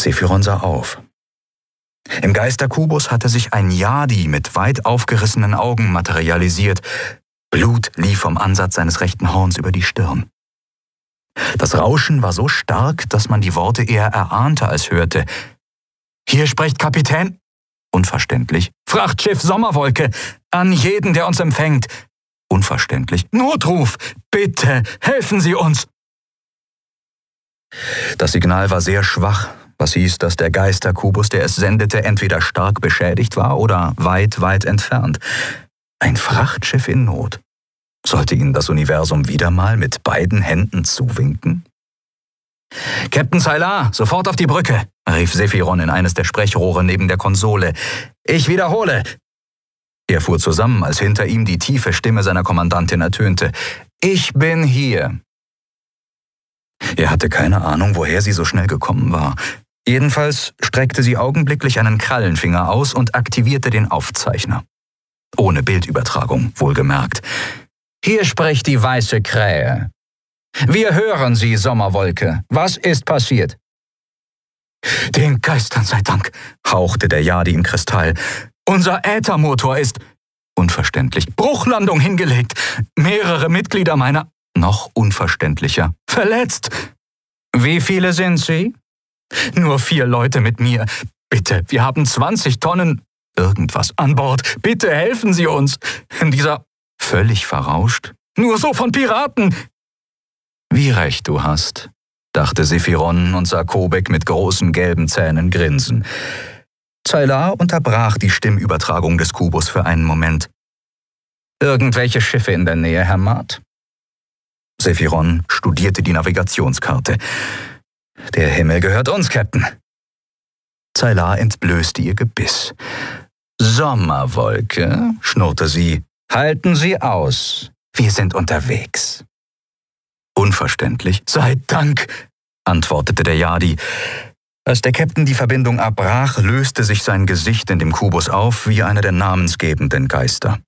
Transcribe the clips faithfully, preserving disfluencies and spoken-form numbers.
Sephiron sah auf. Im Geisterkubus hatte sich ein Yadi mit weit aufgerissenen Augen materialisiert. Blut lief vom Ansatz seines rechten Horns über die Stirn. Das Rauschen war so stark, dass man die Worte eher erahnte als hörte. »Hier spricht Kapitän!« Unverständlich. »Frachtschiff Sommerwolke! An jeden, der uns empfängt!« Unverständlich. »Notruf! Bitte, helfen Sie uns!« Das Signal war sehr schwach, was hieß, dass der Geisterkubus, der es sendete, entweder stark beschädigt war oder weit, weit entfernt. Ein Frachtschiff in Not. Sollte ihnen das Universum wieder mal mit beiden Händen zuwinken? »Captain Sylar, sofort auf die Brücke«, rief Sephiron in eines der Sprechrohre neben der Konsole. »Ich wiederhole!« Er fuhr zusammen, als hinter ihm die tiefe Stimme seiner Kommandantin ertönte. »Ich bin hier!« Er hatte keine Ahnung, woher sie so schnell gekommen war. Jedenfalls streckte sie augenblicklich einen Krallenfinger aus und aktivierte den Aufzeichner. Ohne Bildübertragung, wohlgemerkt. »Hier spricht die weiße Krähe. Wir hören Sie, Sommerwolke. Was ist passiert?« »Den Geistern sei Dank«, hauchte der Yadi im Kristall. »Unser Äthermotor ist...« Unverständlich. »Bruchlandung hingelegt. Mehrere Mitglieder meiner...« Noch unverständlicher. »Verletzt.« »Wie viele sind Sie?« »Nur vier Leute mit mir. Bitte, wir haben zwanzig Tonnen... irgendwas an Bord. Bitte helfen Sie uns. In dieser... Völlig verrauscht. »Nur so von Piraten!« »Wie recht du hast«, dachte Sephiron und sah Kobek mit großen gelben Zähnen grinsen. Sylar unterbrach die Stimmübertragung des Kubus für einen Moment. »Irgendwelche Schiffe in der Nähe, Herr Mart?« Sephiron studierte die Navigationskarte. »Der Himmel gehört uns, Captain.« Sylar entblößte ihr Gebiss. »Sommerwolke«, schnurrte sie, »halten Sie aus. Wir sind unterwegs.« Unverständlich. »Sei Dank«, antwortete der Yadi. Als der Captain die Verbindung abbrach, löste sich sein Gesicht in dem Kubus auf wie einer der namensgebenden Geister.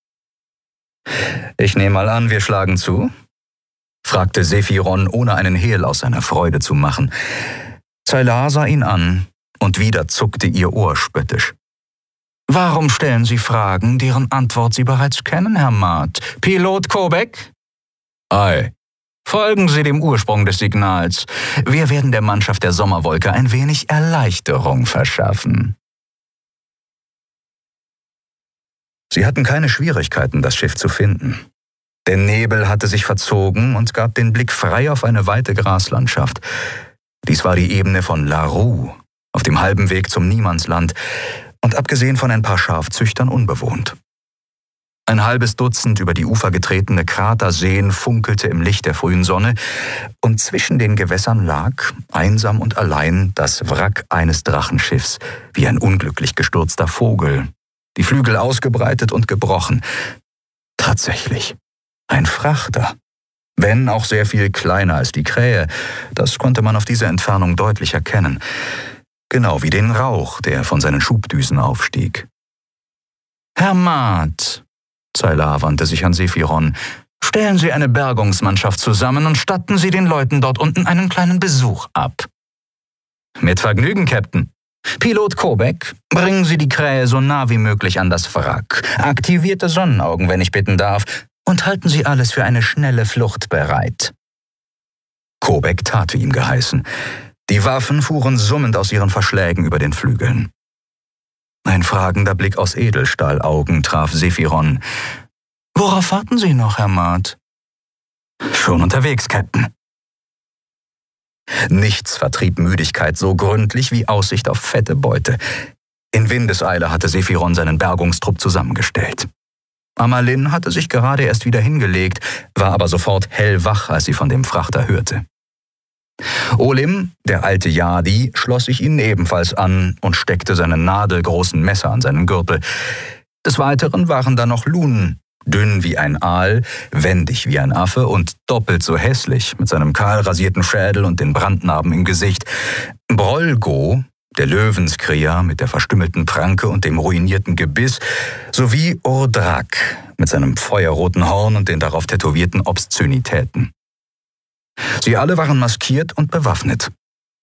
»Ich nehme mal an, wir schlagen zu?« fragte Sephiron, ohne einen Hehl aus seiner Freude zu machen. Sylar sah ihn an, und wieder zuckte ihr Ohr spöttisch. »Warum stellen Sie Fragen, deren Antwort Sie bereits kennen, Herr Mart? Pilot Kobek?« »Ei.« »Folgen Sie dem Ursprung des Signals. Wir werden der Mannschaft der Sommerwolke ein wenig Erleichterung verschaffen.« Sie hatten keine Schwierigkeiten, das Schiff zu finden. Der Nebel hatte sich verzogen und gab den Blick frei auf eine weite Graslandschaft. Dies war die Ebene von Larue, auf dem halben Weg zum Niemandsland und abgesehen von ein paar Schafzüchtern unbewohnt. Ein halbes Dutzend über die Ufer getretene Kraterseen funkelte im Licht der frühen Sonne, und zwischen den Gewässern lag, einsam und allein, das Wrack eines Drachenschiffs, wie ein unglücklich gestürzter Vogel, die Flügel ausgebreitet und gebrochen. Tatsächlich, ein Frachter, wenn auch sehr viel kleiner als die Krähe, das konnte man auf dieser Entfernung deutlich erkennen, genau wie den Rauch, der von seinen Schubdüsen aufstieg. »Herr Mart«, Sylar wandte sich an Sephiron, »stellen Sie eine Bergungsmannschaft zusammen und statten Sie den Leuten dort unten einen kleinen Besuch ab.« »Mit Vergnügen, Captain.« »Pilot Kobek, bringen Sie die Krähe so nah wie möglich an das Wrack. Aktivierte Sonnenaugen, wenn ich bitten darf, und halten Sie alles für eine schnelle Flucht bereit.« Kobek tat, wie ihm geheißen. Die Waffen fuhren summend aus ihren Verschlägen über den Flügeln. Ein fragender Blick aus Edelstahlaugen traf Sephiron. »Worauf warten Sie noch, Herr Mart?« »Schon unterwegs, Captain.« Nichts vertrieb Müdigkeit so gründlich wie Aussicht auf fette Beute. In Windeseile hatte Sephiron seinen Bergungstrupp zusammengestellt. Amalin hatte sich gerade erst wieder hingelegt, war aber sofort hellwach, als sie von dem Frachter hörte. Olim, der alte Yadi, schloss sich ihnen ebenfalls an und steckte seinen nadelgroßen Messer an seinen Gürtel. Des Weiteren waren da noch Lun, dünn wie ein Aal, wendig wie ein Affe und doppelt so hässlich, mit seinem kahl rasierten Schädel und den Brandnarben im Gesicht. Brolgo, der Löwenskria mit der verstümmelten Pranke und dem ruinierten Gebiss, sowie Ordrak mit seinem feuerroten Horn und den darauf tätowierten Obszönitäten. Sie alle waren maskiert und bewaffnet,